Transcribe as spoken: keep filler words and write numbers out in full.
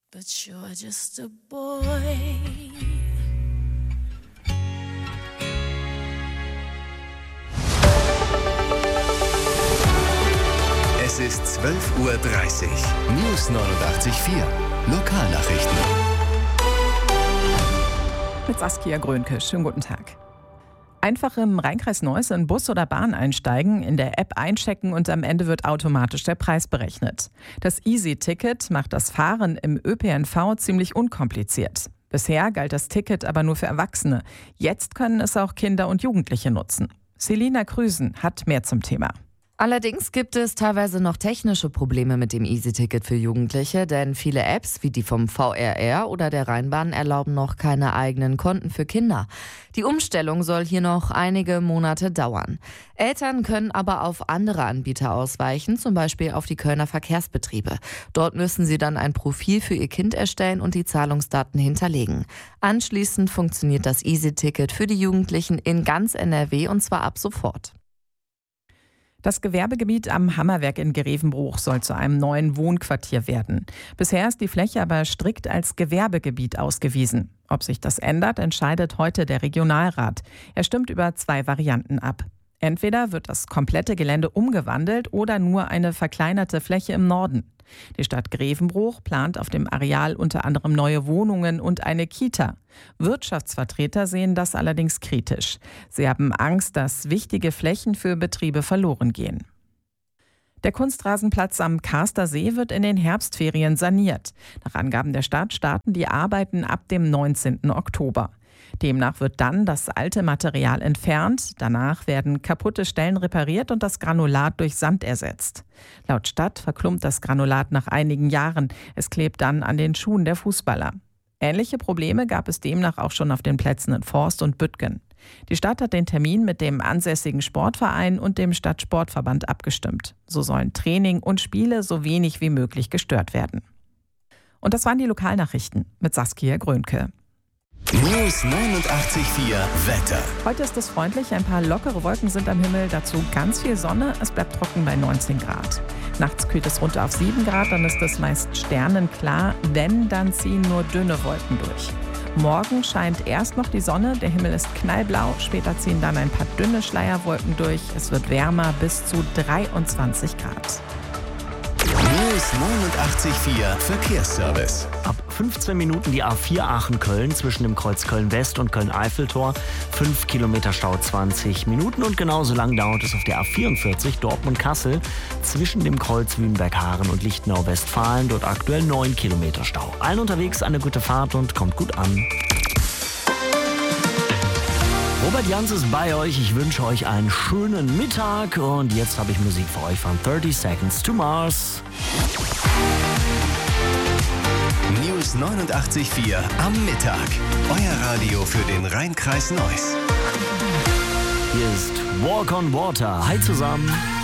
but you're just a boy. Es ist zwölf Uhr dreißig. News neunundachtzig Komma vier. Lokalnachrichten. Mit Saskia Grönke. Schönen guten Tag. Einfach im Rheinkreis Neuss in Bus oder Bahn einsteigen, in der App einchecken und am Ende wird automatisch der Preis berechnet. Das Easy-Ticket macht das Fahren im Ö P N V ziemlich unkompliziert. Bisher galt das Ticket aber nur für Erwachsene. Jetzt können es auch Kinder und Jugendliche nutzen. Selina Krüsen hat mehr zum Thema. Allerdings gibt es teilweise noch technische Probleme mit dem Easy-Ticket für Jugendliche, denn viele Apps wie die vom V R R oder der Rheinbahn erlauben noch keine eigenen Konten für Kinder. Die Umstellung soll hier noch einige Monate dauern. Eltern können aber auf andere Anbieter ausweichen, zum Beispiel auf die Kölner Verkehrsbetriebe. Dort müssen sie dann ein Profil für ihr Kind erstellen und die Zahlungsdaten hinterlegen. Anschließend funktioniert das Easy-Ticket für die Jugendlichen in ganz N R W und zwar ab sofort. Das Gewerbegebiet am Hammerwerk in Grevenbruch soll zu einem neuen Wohnquartier werden. Bisher ist die Fläche aber strikt als Gewerbegebiet ausgewiesen. Ob sich das ändert, entscheidet heute der Regionalrat. Er stimmt über zwei Varianten ab. Entweder wird das komplette Gelände umgewandelt oder nur eine verkleinerte Fläche im Norden. Die Stadt Grevenbruch plant auf dem Areal unter anderem neue Wohnungen und eine Kita. Wirtschaftsvertreter sehen das allerdings kritisch. Sie haben Angst, dass wichtige Flächen für Betriebe verloren gehen. Der Kunstrasenplatz am Karster See wird in den Herbstferien saniert. Nach Angaben der Stadt starten die Arbeiten ab dem neunzehnten Oktober. Demnach wird dann das alte Material entfernt, danach werden kaputte Stellen repariert und das Granulat durch Sand ersetzt. Laut Stadt verklumpt das Granulat nach einigen Jahren, es klebt dann an den Schuhen der Fußballer. Ähnliche Probleme gab es demnach auch schon auf den Plätzen in Forst und Büttgen. Die Stadt hat den Termin mit dem ansässigen Sportverein und dem Stadtsportverband abgestimmt. So sollen Training und Spiele so wenig wie möglich gestört werden. Und das waren die Lokalnachrichten mit Saskia Grönke. News neunundachtzig Komma vier Wetter. Heute ist es freundlich, ein paar lockere Wolken sind am Himmel, dazu ganz viel Sonne, es bleibt trocken bei neunzehn Grad. Nachts kühlt es runter auf sieben Grad, dann ist es meist sternenklar, wenn, dann ziehen nur dünne Wolken durch. Morgen scheint erst noch die Sonne, der Himmel ist knallblau, später ziehen dann ein paar dünne Schleierwolken durch, es wird wärmer bis zu dreiundzwanzig Grad. News neunundachtzig Komma vier Verkehrsservice. Ab fünfzehn Minuten die A vier Aachen-Köln zwischen dem Kreuz Köln-West und Köln-Eiffeltor. fünf Kilometer Stau, zwanzig Minuten. Und genauso lang dauert es auf der A vierundvierzig Dortmund-Kassel zwischen dem Kreuz Wünnberg-Haaren und Lichtenau-Westfalen. Dort aktuell neun Kilometer Stau. Allen unterwegs eine gute Fahrt und kommt gut an. Robert Jans ist bei euch. Ich wünsche euch einen schönen Mittag. Und jetzt habe ich Musik für euch von thirty Seconds to Mars. News neunundachtzig Komma vier am Mittag. Euer Radio für den Rheinkreis Neuss. Hier ist Walk on Water. Hi zusammen.